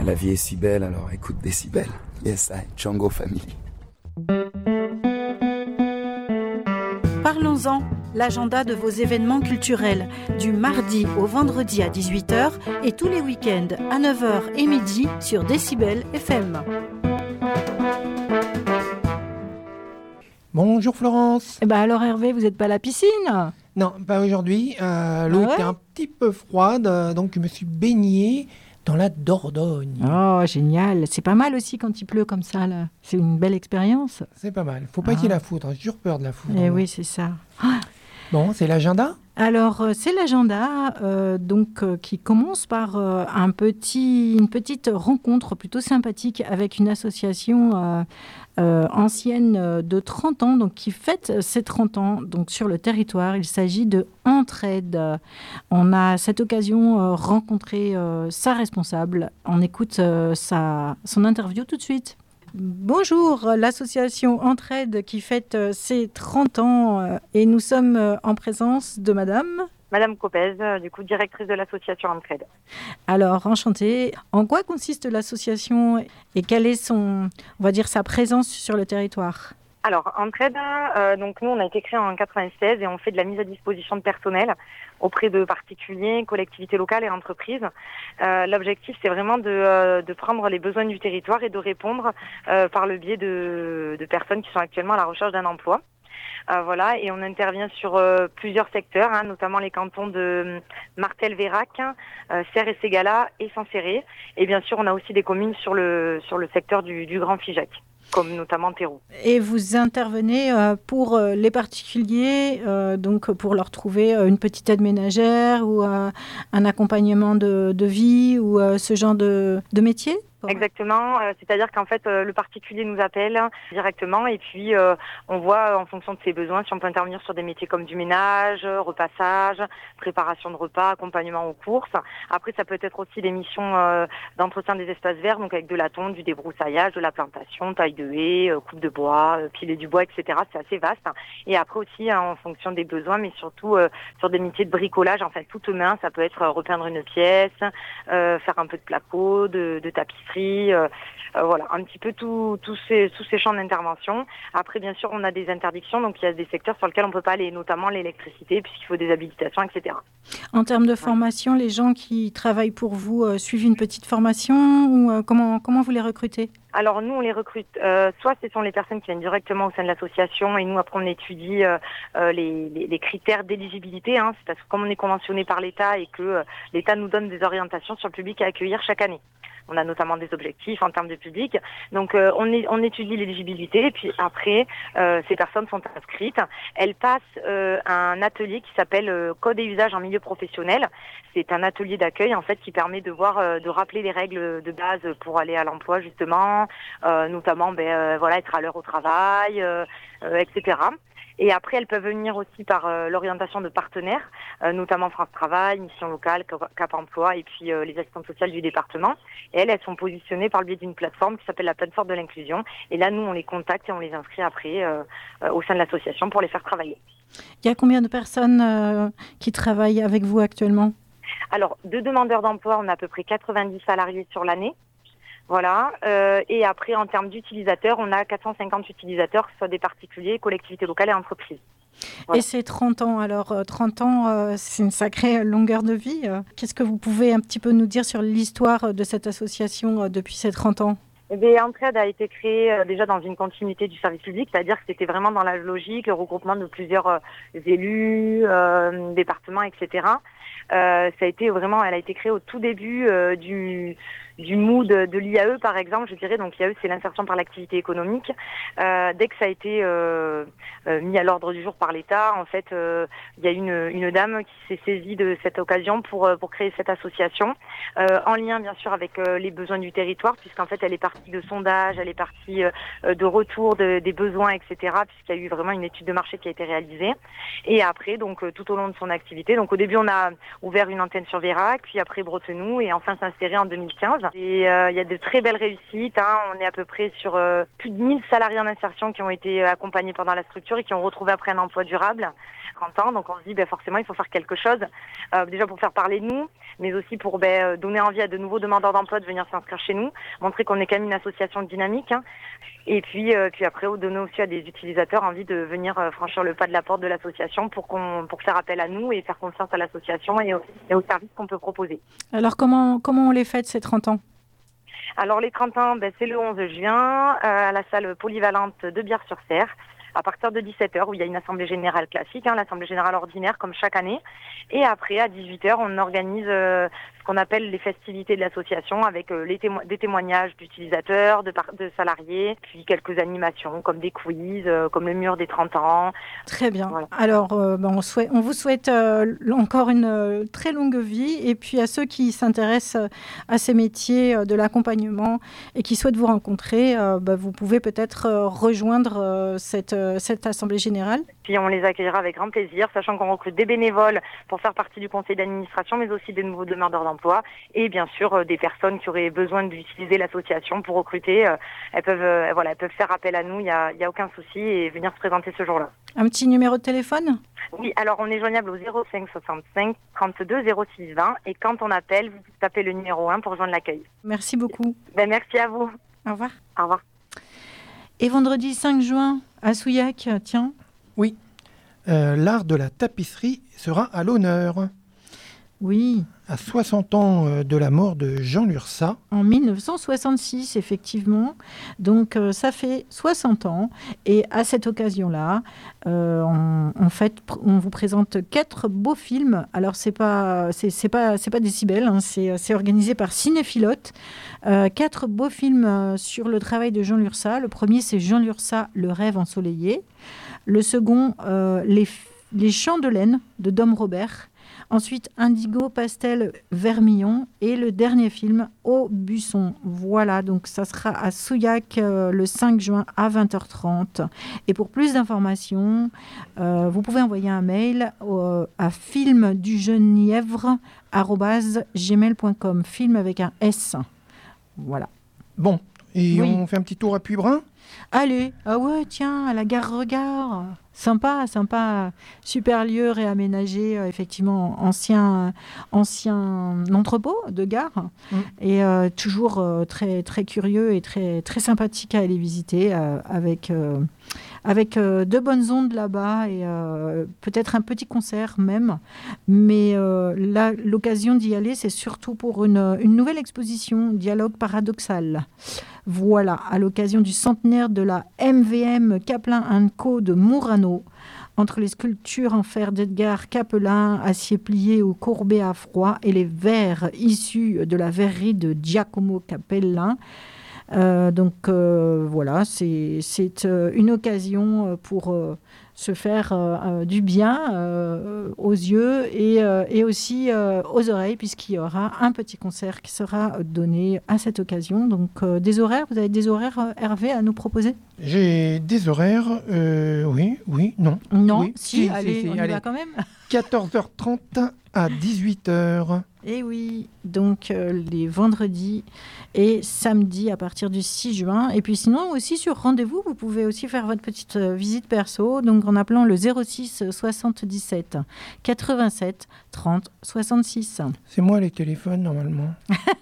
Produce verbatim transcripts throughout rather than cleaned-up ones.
La vie est si belle, alors écoute Décibel. Yes, I, Django Family. Parlons-en, l'agenda de vos événements culturels, du mardi au vendredi à dix-huit heures et tous les week-ends à neuf heures et midi sur Décibel F M. Bonjour Florence. Eh ben alors Hervé, vous n'êtes pas à la piscine ? Non, pas aujourd'hui. Euh, l'eau Ah ouais était un petit peu froide, euh, donc je me suis baigné dans la Dordogne. Oh, génial. C'est pas mal aussi quand il pleut comme ça, là. C'est une belle expérience. C'est pas mal. Faut pas Ah. qu'il y ait la foudre. J'ai toujours peur de la foudre. Eh oui, c'est ça. Ah. Bon, c'est l'agenda ? Alors, euh, c'est l'agenda euh, donc, euh, qui commence par euh, un petit, une petite rencontre plutôt sympathique avec une association euh, euh, ancienne euh, de trente ans, donc, qui fête ses trente ans donc, sur le territoire. Il s'agit de Entraide. On a à cette occasion euh, rencontré euh, sa responsable. On écoute euh, sa, son interview tout de suite. Bonjour, l'association Entraide qui fête euh, ses trente ans euh, et nous sommes euh, en présence de madame. Madame Copez, euh, du coup directrice de l'association Entraide. Alors, enchantée. En quoi consiste l'association et quelle est son, on va dire, sa présence sur le territoire ? Alors, Entraide, euh, donc nous on a été créé en quatre-vingt-seize et on fait de la mise à disposition de personnel auprès de particuliers, collectivités locales et entreprises. Euh, l'objectif c'est vraiment de, euh, de prendre les besoins du territoire et de répondre euh, par le biais de, de personnes qui sont actuellement à la recherche d'un emploi. Euh, voilà, et on intervient sur euh, plusieurs secteurs, hein, notamment les cantons de Martel-Vérac, euh, Serres et Ségala et Saint-Céré. Et bien sûr, on a aussi des communes sur le sur le secteur du, du Grand Figeac, comme notamment Théroux. Et vous intervenez euh, pour euh, les particuliers, euh, donc pour leur trouver euh, une petite aide ménagère ou euh, un accompagnement de, de vie ou euh, ce genre de, de métier ? Exactement, euh, c'est-à-dire qu'en fait euh, le particulier nous appelle directement et puis euh, on voit en fonction de ses besoins si on peut intervenir sur des métiers comme du ménage, repassage, préparation de repas, accompagnement aux courses. Après ça peut être aussi des missions euh, d'entretien des espaces verts, donc avec de la tonte, du débroussaillage, de la plantation, taille de haies, euh, coupe de bois, euh, piler du bois, et cetera. C'est assez vaste. Et après aussi hein, en fonction des besoins, mais surtout euh, sur des métiers de bricolage, enfin toute main, ça peut être euh, repeindre une pièce, euh, faire un peu de placo, de, de tapisserie. Euh, euh, voilà, un petit peu tous tout ces, tous ces champs d'intervention. Après, bien sûr, on a des interdictions, donc il y a des secteurs sur lesquels on ne peut pas aller, notamment l'électricité, puisqu'il faut des habilitations, et cetera. En termes de formation, les gens qui travaillent pour vous euh, suivent une petite formation ou euh, comment, comment vous les recrutez ? Alors nous, on les recrute. Euh, soit ce sont les personnes qui viennent directement au sein de l'association et nous, après, on étudie euh, euh, les, les, les critères d'éligibilité. Hein, c'est parce que comme on est conventionné par l'État et que euh, l'État nous donne des orientations sur le public à accueillir chaque année. On a notamment des objectifs en termes de public. Donc, euh, on, est, on étudie l'éligibilité. Et puis après, euh, ces personnes sont inscrites. Elles passent euh, un atelier qui s'appelle euh, Code et usage en milieu professionnel. C'est un atelier d'accueil, en fait, qui permet de voir, euh, de rappeler les règles de base pour aller à l'emploi, justement. Euh, notamment, ben, euh, voilà, être à l'heure au travail, euh, euh, et cetera. Et après, elles peuvent venir aussi par euh, l'orientation de partenaires, euh, notamment France Travail, Mission Locale, Cap Emploi et puis euh, les assistantes sociales du département. Et elles, elles sont positionnées par le biais d'une plateforme qui s'appelle la plateforme de l'inclusion. Et là, nous, on les contacte et on les inscrit après euh, euh, au sein de l'association pour les faire travailler. Il y a combien de personnes euh, qui travaillent avec vous actuellement ? Alors, de demandeurs d'emploi, on a à peu près quatre-vingt-dix salariés sur l'année. Voilà. Euh, et après, en termes d'utilisateurs, on a quatre cent cinquante utilisateurs, que ce soit des particuliers, collectivités locales et entreprises. Voilà. Et c'est trente ans. Alors, euh, trente ans, euh, c'est une sacrée longueur de vie. Euh, qu'est-ce que vous pouvez un petit peu nous dire sur l'histoire de cette association euh, depuis ces trente ans ? Eh bien, Entraide a été créée euh, déjà dans une continuité du service public, c'est-à-dire que c'était vraiment dans la logique, le regroupement de plusieurs euh, élus, euh, départements, et cetera. Euh, ça a été vraiment, elle a été créée au tout début euh, du du mood de l'I A E, par exemple, je dirais. Donc l'I A E, c'est l'insertion par l'activité économique. Euh, dès que ça a été euh, euh, mis à l'ordre du jour par l'État, en fait, euh, il y a une, une dame qui s'est saisie de cette occasion pour pour créer cette association, euh, en lien bien sûr avec euh, les besoins du territoire, puisqu'en fait, elle est partie de sondage, elle est partie euh, de retour de, des besoins, et cetera, puisqu'il y a eu vraiment une étude de marché qui a été réalisée. Et après, donc euh, tout au long de son activité, donc au début, on a ouvert une antenne sur Vérac, puis après Bretenoux, et enfin Saint-Céré en deux mille quinze. Et euh, il y a de très belles réussites. Hein. On est à peu près sur euh, plus de mille salariés en insertion qui ont été accompagnés pendant la structure et qui ont retrouvé après un emploi durable. trente ans, donc on se dit ben, forcément il faut faire quelque chose, euh, déjà pour faire parler de nous, mais aussi pour ben, donner envie à de nouveaux demandeurs d'emploi de venir s'inscrire chez nous, montrer qu'on est quand même une association dynamique, hein. Et puis, euh, puis après donner aussi à des utilisateurs envie de venir euh, franchir le pas de la porte de l'association pour qu'on pour faire appel à nous et faire confiance à l'association et, au, et aux services qu'on peut proposer. Alors comment comment on les fête ces trente ans? Alors les trente ans, ben, c'est le onze juin euh, à la salle polyvalente de Bière-sur-Cère, à partir de dix-sept heures, où il y a une assemblée générale classique, hein, l'assemblée générale ordinaire, comme chaque année. Et après, à dix-huit heures, on organise euh, ce qu'on appelle les festivités de l'association, avec euh, les témo- des témoignages d'utilisateurs, de, par- de salariés, puis quelques animations, comme des quiz, euh, comme le mur des trente ans. Très bien. Voilà. Alors, euh, ben, on, souhaite, on vous souhaite euh, encore une euh, très longue vie. Et puis, à ceux qui s'intéressent à ces métiers euh, de l'accompagnement et qui souhaitent vous rencontrer, euh, ben, vous pouvez peut-être euh, rejoindre euh, cette cette assemblée générale. Puis on les accueillera avec grand plaisir, sachant qu'on recrute des bénévoles pour faire partie du conseil d'administration, mais aussi des nouveaux demandeurs d'emploi et bien sûr euh, des personnes qui auraient besoin d'utiliser l'association pour recruter. Euh, elles peuvent, euh, voilà, elles peuvent faire appel à nous, il n'y a, y a aucun souci et venir se présenter ce jour-là. Un petit numéro de téléphone ? Oui, alors on est joignable au zéro cinq soixante-cinq trente-deux zéro six vingt et quand on appelle, vous tapez le numéro un pour rejoindre l'accueil. Merci beaucoup. Ben, merci à vous. Au revoir. Au revoir. Et vendredi cinq juin, à Souillac, tiens. Oui, euh, l'art de la tapisserie sera à l'honneur. Oui. À soixante ans de la mort de Jean Lurçat. En mille neuf cent soixante-six, effectivement. Donc, euh, ça fait soixante ans. Et à cette occasion-là, euh, on, en fait, on vous présente quatre beaux films. Alors, c'est pas, c'est, c'est pas, c'est pas Décibel, hein, c'est, c'est organisé par Cinéphilote. Euh, quatre beaux films euh, sur le travail de Jean Lurçat. Le premier, c'est Jean Lurçat, Le rêve ensoleillé. Le second, euh, les, les Chants de laine de Dom Robert. Ensuite, Indigo, Pastel, Vermillon. Et le dernier film, Au Buisson. Voilà, donc ça sera à Souillac euh, le cinq juin à vingt heures trente. Et pour plus d'informations, euh, vous pouvez envoyer un mail euh, à filmdugenièvre arobase gmail point com. Film avec un S. Voilà. Bon, et Oui. on fait un petit tour à Puybrun ? Allez, ah ouais, tiens, à la gare Regard. Sympa, sympa. Super lieu réaménagé, euh, effectivement, ancien, ancien entrepôt de gare. Mm. Et euh, toujours euh, très, très curieux et très, très sympathique à aller visiter euh, avec, euh, avec euh, de bonnes ondes là-bas et euh, peut-être un petit concert même. Mais euh, là, l'occasion d'y aller, c'est surtout pour une, une nouvelle exposition, Dialogue paradoxal. Voilà, à l'occasion du centenaire de la M V M Caplin and Co de Murano, entre les sculptures en fer d'Edgar Capelin, acier plié ou courbé à froid, et les verres issus de la verrerie de Giacomo Capellin. Euh, donc euh, voilà, c'est, c'est euh, une occasion pour euh, se faire euh, euh, du bien euh, aux yeux et, euh, et aussi euh, aux oreilles, puisqu'il y aura un petit concert qui sera donné à cette occasion. Donc euh, des horaires, vous avez des horaires, euh, Hervé, à nous proposer ? J'ai des horaires, euh, oui, oui, non. Non, Oui, si, si, allez, si, si, on y allez. va quand même. quatorze heures trente à dix-huit heures. Et oui, donc euh, les vendredis et samedis à partir du six juin. Et puis sinon aussi sur rendez-vous, vous pouvez aussi faire votre petite euh, visite perso, donc en appelant le zéro six soixante-dix-sept quatre-vingt-sept trente soixante-six. C'est moi les téléphones normalement.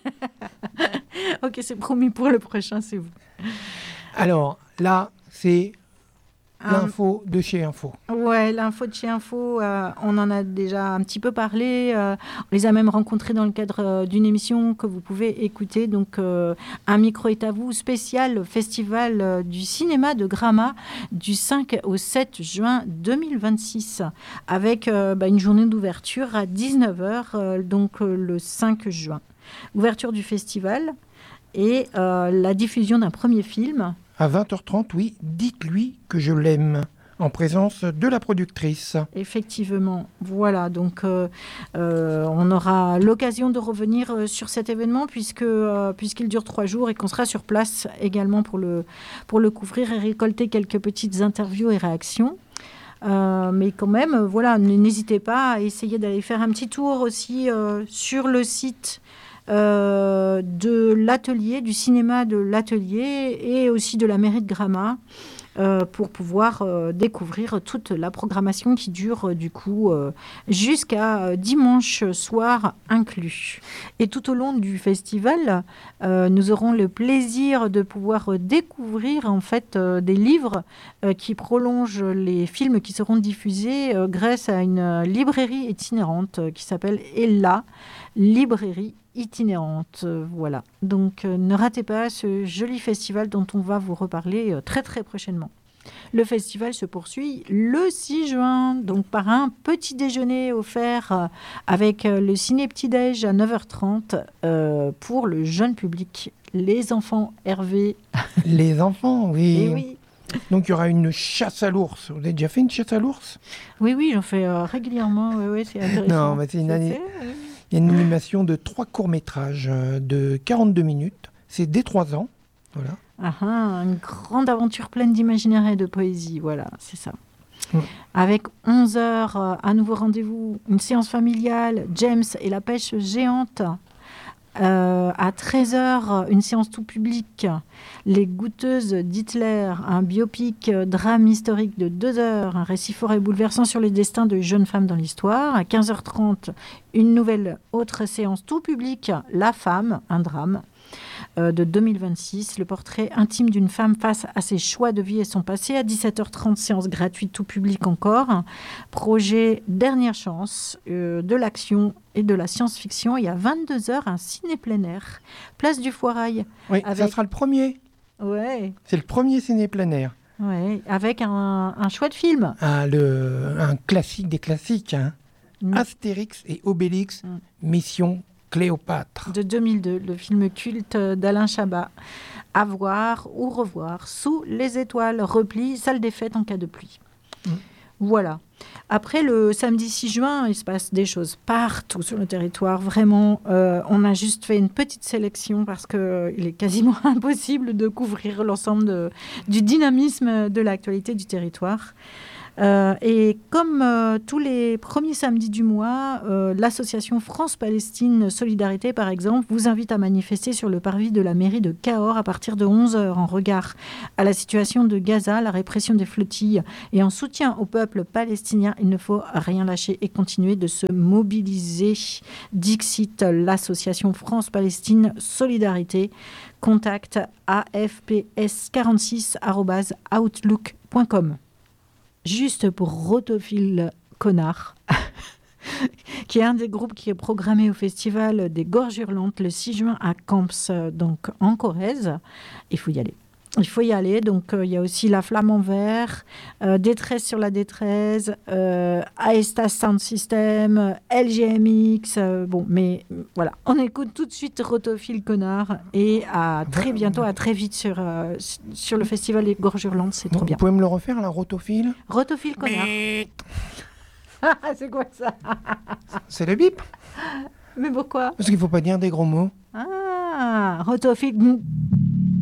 Ok, c'est promis, pour le prochain, c'est vous. Alors là, c'est Un- l'info de chez Info. Ouais, l'info de chez Info, euh, on en a déjà un petit peu parlé. euh, on les a même rencontrés dans le cadre euh, d'une émission que vous pouvez écouter. Donc, euh, Un micro est à vous, spécial festival euh, du cinéma de Gramma du cinq au sept juin deux mille vingt-six, avec euh, bah, une journée d'ouverture à dix-neuf heures, euh, donc euh, le cinq juin. Ouverture du festival et euh, la diffusion d'un premier film. À vingt heures trente, oui, dites-lui que je l'aime, en présence de la productrice. Effectivement, voilà, donc euh, euh, on aura l'occasion de revenir euh, sur cet événement puisque, euh, puisqu'il dure trois jours et qu'on sera sur place également pour le, pour le couvrir et récolter quelques petites interviews et réactions. Euh, mais quand même, euh, voilà, n'hésitez pas à essayer d'aller faire un petit tour aussi euh, sur le site euh, de l'atelier, du cinéma de l'atelier et aussi de la mairie de Gramat. Euh, pour pouvoir euh, découvrir toute la programmation qui dure euh, du coup euh, jusqu'à euh, dimanche soir inclus. Et tout au long du festival, euh, nous aurons le plaisir de pouvoir euh, découvrir en fait euh, des livres euh, qui prolongent les films qui seront diffusés euh, grâce à une euh, librairie itinérante euh, qui s'appelle Ella, librairie itinérante. Euh, voilà. Donc euh, ne ratez pas ce joli festival dont on va vous reparler euh, très très prochainement. Le festival se poursuit le six juin, donc par un petit déjeuner offert euh, avec euh, le ciné petit-déj à neuf heures trente euh, pour le jeune public. Les enfants, Hervé. Les enfants, oui. Et oui. Donc il y aura une chasse à l'ours. Vous avez déjà fait une chasse à l'ours? Oui, oui, j'en fais euh, régulièrement. Oui, oui, c'est intéressant. Non, mais c'est une Ça, année. c'est, euh, Il y a une animation de trois courts-métrages euh, de quarante-deux minutes. C'est dès trois ans. Voilà. Ah, ah, une grande aventure pleine d'imaginaire et de poésie, voilà, c'est ça. Ouais. Avec onze heures, euh, un nouveau rendez-vous, une séance familiale, James et la pêche géante. Euh, à treize heures, une séance tout public, Les goûteuses d'Hitler, un biopic euh, drame historique de deux heures, un récit fort et bouleversant sur les destins de jeunes femmes dans l'histoire. À quinze heures trente, une nouvelle autre séance tout public, La femme, un drame. Euh, de deux mille vingt-six, le portrait intime d'une femme face à ses choix de vie et son passé. À dix-sept heures trente, séance gratuite tout public encore. Projet Dernière chance, euh, de l'action et de la science-fiction. Et à vingt-deux heures, un ciné plein air, place du Foirail. Oui, avec... ça sera le premier. Ouais. C'est le premier ciné plein air. Ouais, avec un, un chouette film. Ah, le, un classique des classiques. Hein. Mm. Astérix et Obélix, Mm. Mission Cléopâtre. De deux mille deux, le film culte d'Alain Chabat. À voir ou revoir sous les étoiles. Repli, salle des fêtes en cas de pluie. Mm. Voilà. Après, le samedi six juin, il se passe des choses partout sur le territoire. Vraiment, euh, on a juste fait une petite sélection parce qu'il euh, est quasiment impossible de couvrir l'ensemble de, du dynamisme de l'actualité du territoire. Euh, et comme euh, tous les premiers samedis du mois, euh, l'association France-Palestine Solidarité, par exemple, vous invite à manifester sur le parvis de la mairie de Cahors à partir de onze heures en regard à la situation de Gaza, la répression des flottilles et en soutien au peuple palestinien. Il ne faut rien lâcher et continuer de se mobiliser. Dixit, l'association France-Palestine Solidarité. Contact a f p s quarante-six arobase outlook point com. Juste pour Rotophile Connard, qui est un des groupes qui est programmé au festival des Gorges Hurlantes le six juin à Camps, donc en Corrèze. Il faut y aller. Il faut y aller. Donc, euh, il y a aussi La Flamme en Vert, euh, Détresse sur la détresse, euh, Aestas Sound System, L G M X. Euh, bon, mais voilà. On écoute tout de suite Rotophile Connard et à très bientôt, à très vite sur, euh, sur le festival des Gorges Hurlantes. C'est trop Vous bien. pouvez me le refaire, la Rotophile? Rotophile Connard. C'est quoi ça? C'est le bip. Mais pourquoi? Parce qu'il ne faut pas dire des gros mots. Ah, Rotophile.